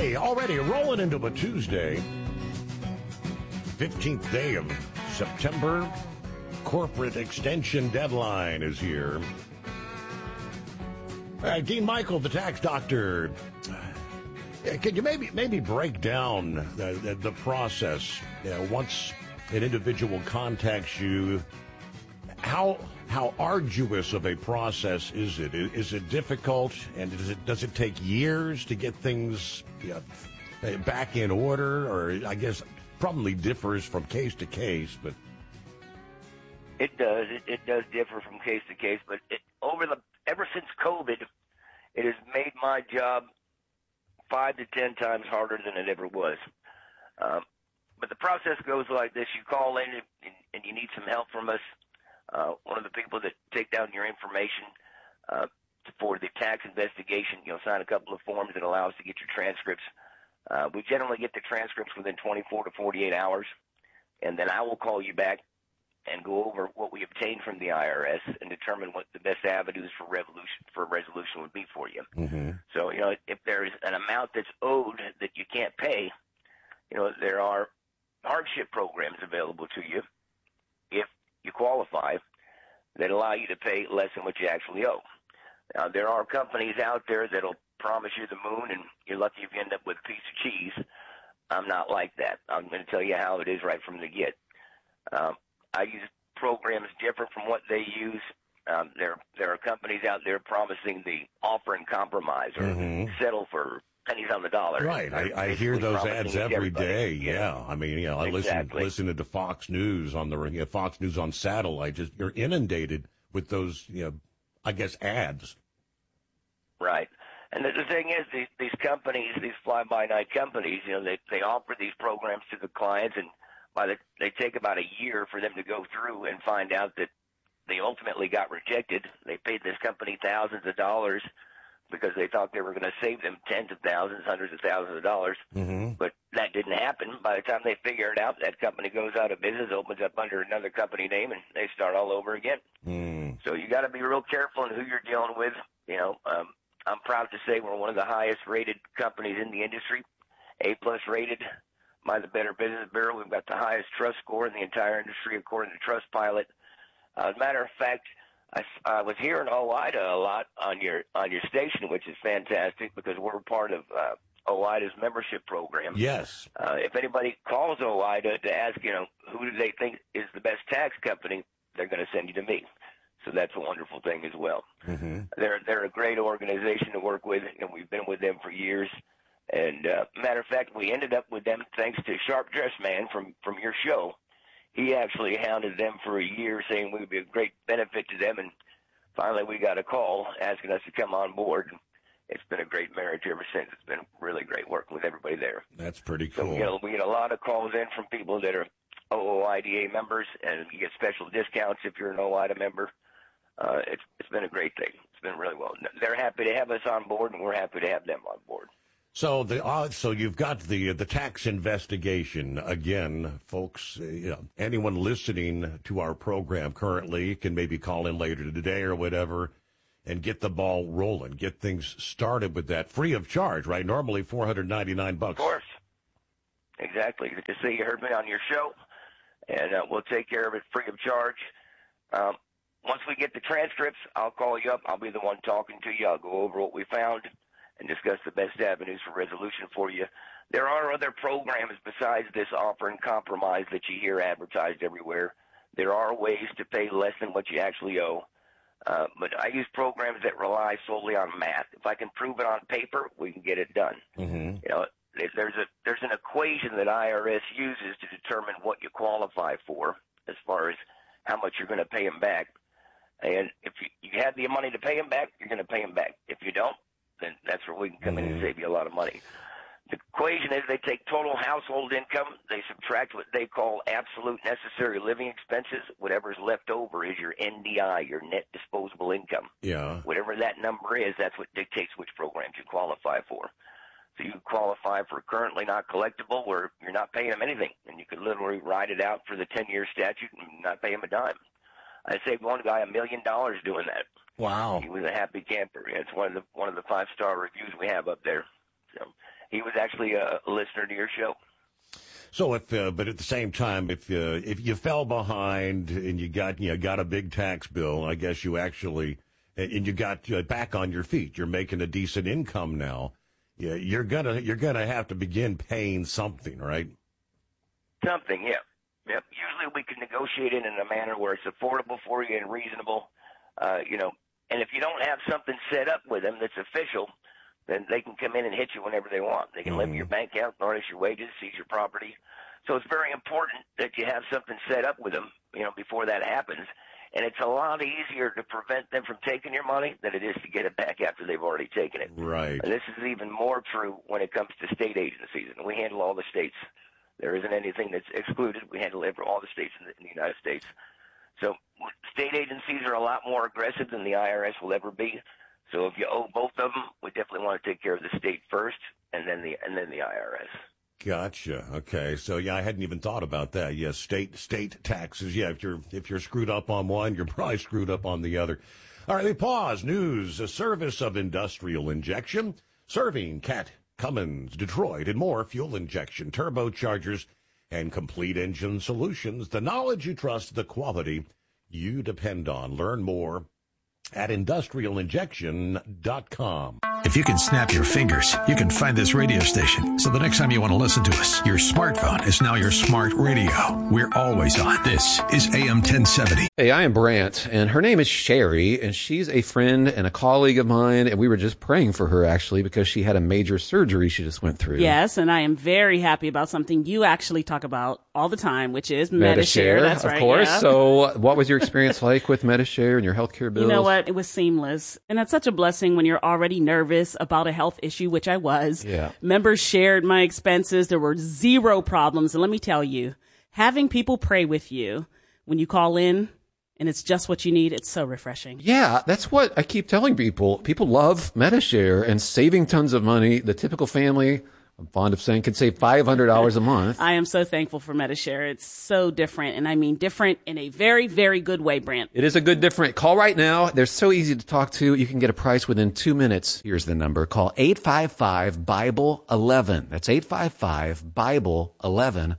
Hey, already rolling into a Tuesday, 15th day of September. Corporate extension deadline is here. Dean Michael, the tax doctor. Could you maybe break down the process once an individual contacts you? How arduous of a process is it? Is it difficult, and does it take years to get things back in order? Or I guess probably differs from case to case, but it does. It does differ from case to case. But ever since COVID, it has made my job 5 to 10 times harder than it ever was. But the process goes like this: you call in and you need some help from us. One of the people that take down your information for the tax investigation, sign a couple of forms that allow us to get your transcripts. We generally get the transcripts within 24 to 48 hours, and then I will call you back and go over what we obtained from the IRS and determine what the best avenues for resolution would be for you. Mm-hmm. So, if there is an amount that's owed that you can't pay, there are hardship programs available to you if you qualify that allow you to pay less than what you actually owe. Now, there are companies out there that'll promise you the moon, and you're lucky if you end up with a piece of cheese. I'm not like that. I'm going to tell you how it is right from the get. I use programs different from what they use. There are companies out there promising the offer and compromise or settle for pennies on the dollar. Right. I hear those ads every day. Yeah. I mean, I listen to Fox News on the Fox News on satellite. You're inundated with those, I guess, ads. Right. And the thing is, these companies, these fly-by-night companies, they offer these programs to the clients, and they take about a year for them to go through and find out that they ultimately got rejected. They paid this company thousands of dollars because they thought they were going to save them tens of thousands, hundreds of thousands of dollars. Mm-hmm. But that didn't happen. By the time they figure it out, that company goes out of business, opens up under another company name, and they start all over again. Mm. So you got to be real careful in who you're dealing with. I'm proud to say we're one of the highest rated companies in the industry, A+ rated by the Better Business Bureau. We've got the highest trust score in the entire industry according to Trustpilot. As a matter of fact, I was hearing OOIDA a lot on your station, which is fantastic because we're part of OOIDA's membership program. Yes. If anybody calls OOIDA to ask, who do they think is the best tax company, they're going to send you to me. So that's a wonderful thing as well. Mm-hmm. They're a great organization to work with, and we've been with them for years. And matter of fact, we ended up with them thanks to Sharp Dress Man from your show. He actually hounded them for a year, saying we would be a great benefit to them. And finally, we got a call asking us to come on board. It's been a great marriage ever since. It's been really great working with everybody there. That's pretty cool. So we get a lot of calls in from people that are OOIDA members, and you get special discounts if you're an OOIDA member. It's been a great thing. It's been really well. They're happy to have us on board, and we're happy to have them on board. So so you've got the tax investigation again, folks. Anyone listening to our program currently can maybe call in later today or whatever, and get the ball rolling, get things started with that free of charge. Right? Normally $499. Of course. Exactly. Good to see you heard me on your show, and we'll take care of it free of charge. Once we get the transcripts, I'll call you up. I'll be the one talking to you. I'll go over what we found and discuss the best avenues for resolution for you. There are other programs besides this offer and compromise that you hear advertised everywhere. There are ways to pay less than what you actually owe. But I use programs that rely solely on math. If I can prove it on paper, we can get it done. Mm-hmm. There's an equation that IRS uses to determine what you qualify for as far as how much you're going to pay them back. And if you have the money to pay them back, you're going to pay them back. If you don't, then that's where we can come in and save you a lot of money. The equation is they take total household income, they subtract what they call absolute necessary living expenses. Whatever's left over is your NDI, your net disposable income. Yeah. Whatever that number is, that's what dictates which programs you qualify for. So you qualify for currently not collectible, where you're not paying them anything, and you could literally ride it out for the 10-year statute and not pay them a dime. I saved one guy $1 million doing that. Wow. He was a happy camper. It's one of the 5-star reviews we have up there. So he was actually a listener to your show. So but at the same time, if you fell behind and you got a big tax bill, I guess you actually, and you got back on your feet, you're making a decent income now. Yeah, you're gonna have to begin paying something, right? Something, yeah. Yep. Usually we can negotiate it in a manner where it's affordable for you and reasonable, And if you don't have something set up with them that's official, then they can come in and hit you whenever they want. They can limit your bank account, garnish your wages, seize your property. So it's very important that you have something set up with them, before that happens. And it's a lot easier to prevent them from taking your money than it is to get it back after they've already taken it. Right. And this is even more true when it comes to state agencies. And we handle all the states. There isn't anything that's excluded. We handle all the states in the United States. So state agencies are a lot more aggressive than the IRS will ever be. So if you owe both of them, we definitely want to take care of the state first, and then the IRS. Gotcha. Okay. So I hadn't even thought about that. Yes, state taxes. Yeah, if you're screwed up on one, you're probably screwed up on the other. All right, we pause. News: a service of industrial injection, serving Cat, Cummins, Detroit, and more fuel injection, turbochargers, and complete engine solutions. The knowledge you trust, the quality you depend on. Learn more at industrialinjection.com. If you can snap your fingers, you can find this radio station. So the next time you want to listen to us, your smartphone is now your smart radio. We're always on. This is AM 1070. Hey, I am Brant, and her name is Sherry, and she's a friend and a colleague of mine, and we were just praying for her, actually, because she had a major surgery she just went through. Yes, and I am very happy about something you actually talk about all the time, which is Medi-Share. That's right, of course. Yeah. So what was your experience like with Medi-Share and your healthcare bills? You know what? It was seamless. And that's such a blessing when you're already nervous about a health issue, which I was. Yeah. Members shared my expenses. There were zero problems. And let me tell you, having people pray with you when you call in and it's just what you need, it's so refreshing. Yeah, that's what I keep telling people. People love Medi-Share and saving tons of money. The typical family, I'm fond of saying, could save $500 a month. I am so thankful for Medi-Share. It's so different, and I mean different in a very, very good way, Brant. It is a good different. Call right now. They're so easy to talk to. You can get a price within 2 minutes. Here's the number. Call 855-BIBLE-11. That's 855-BIBLE-11.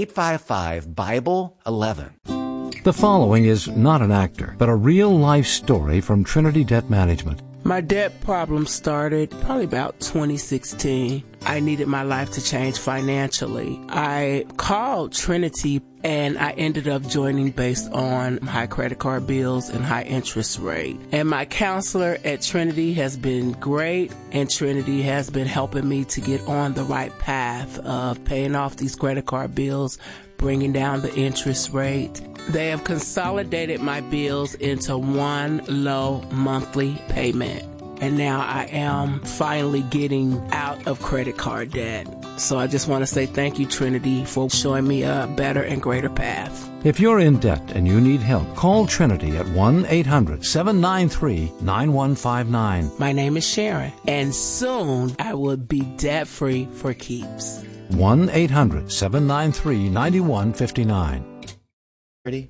855-BIBLE-11. The following is not an actor, but a real-life story from Trinity Debt Management. My debt problem started probably about 2016. I needed my life to change financially. I called Trinity and I ended up joining based on high credit card bills and high interest rate. And my counselor at Trinity has been great, and Trinity has been helping me to get on the right path of paying off these credit card bills, bringing down the interest rate. They have consolidated my bills into one low monthly payment. And now I am finally getting out of credit card debt. So I just want to say thank you, Trinity, for showing me a better and greater path. If you're in debt and you need help, call Trinity at 1-800-793-9159. My name is Sharon, and soon I will be debt-free for keeps. 1-800-793-9159. Ready?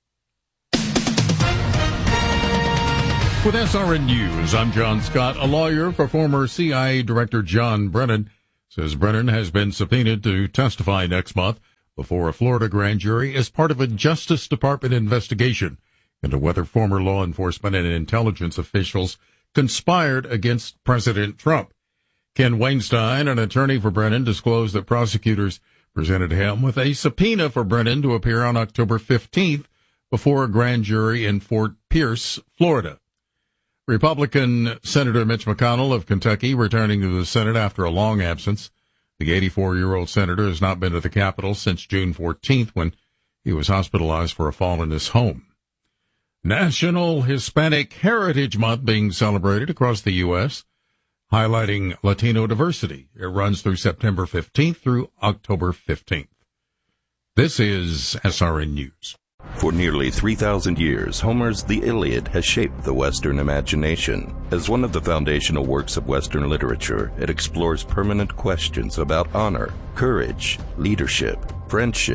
With SRN News, I'm John Scott. A lawyer for former CIA Director John Brennan says Brennan has been subpoenaed to testify next month before a Florida grand jury as part of a Justice Department investigation into whether former law enforcement and intelligence officials conspired against President Trump. Ken Weinstein, an attorney for Brennan, disclosed that prosecutors presented him with a subpoena for Brennan to appear on October 15th before a grand jury in Fort Pierce, Florida. Republican Senator Mitch McConnell of Kentucky returning to the Senate after a long absence. The 84-year-old senator has not been to the Capitol since June 14th when he was hospitalized for a fall in his home. National Hispanic Heritage Month being celebrated across the U.S., highlighting Latino diversity. It runs through September 15th through October 15th. This is SRN News. For nearly 3,000 years, Homer's The Iliad has shaped the Western imagination. As one of the foundational works of Western literature, it explores permanent questions about honor, courage, leadership, friendship,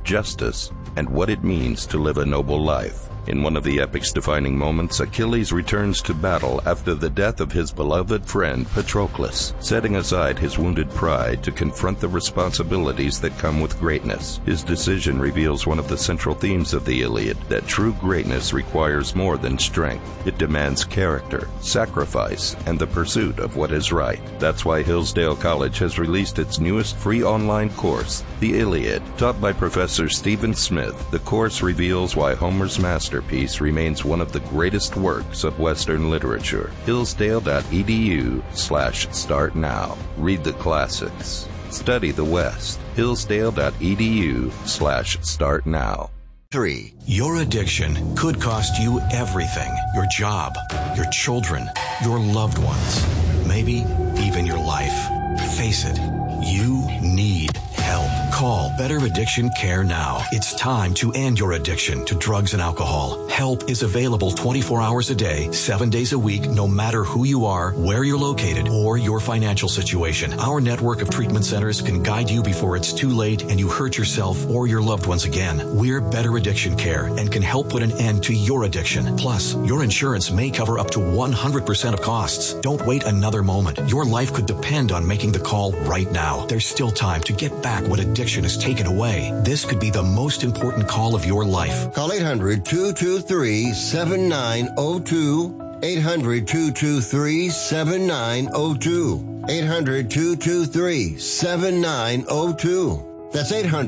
justice, and what it means to live a noble life. In one of the epic's defining moments, Achilles returns to battle after the death of his beloved friend Patroclus, setting aside his wounded pride to confront the responsibilities that come with greatness. His decision reveals one of the central themes of the Iliad, that true greatness requires more than strength. It demands character, sacrifice, and the pursuit of what is right. That's why Hillsdale College has released its newest free online course, The Iliad. Taught by Professor Stephen Smith, the course reveals why Homer's masterpiece remains one of the greatest works of Western literature. Hillsdale.edu/start now. Read the classics. Study the West. Hillsdale.edu/start now. 3. Your addiction could cost you everything. Your job, your children, your loved ones, maybe even your life. Face it, you need help. Call Better Addiction Care now. It's time to end your addiction to drugs and alcohol. Help is available 24 hours a day, 7 days a week, no matter who you are, where you're located, or your financial situation. Our network of treatment centers can guide you before it's too late and you hurt yourself or your loved ones again. We're Better Addiction Care and can help put an end to your addiction. Plus, your insurance may cover up to 100% of costs. Don't wait another moment. Your life could depend on making the call right now. There's still time to get back what addiction has taken away. This could be the most important call of your life. Call 800-223-7902. 800-223-7902. 800-223-7902. That's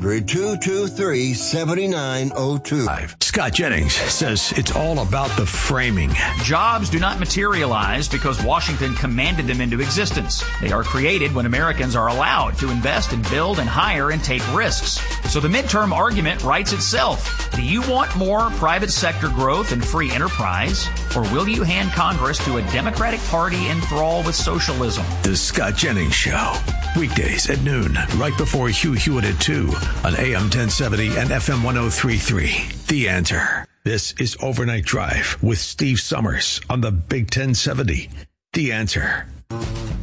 800-223-7902. Scott Jennings says it's all about the framing. Jobs do not materialize because Washington commanded them into existence. They are created when Americans are allowed to invest and build and hire and take risks. So the midterm argument writes itself. Do you want more private sector growth and free enterprise? Or will you hand Congress to a Democratic Party enthralled with socialism? The Scott Jennings Show. Weekdays at noon, right before Hugh Hewitt at 2 on AM 1070 and FM 103.3. The Answer. This is Overnight Drive with Steve Summers on the Big 1070. The Answer.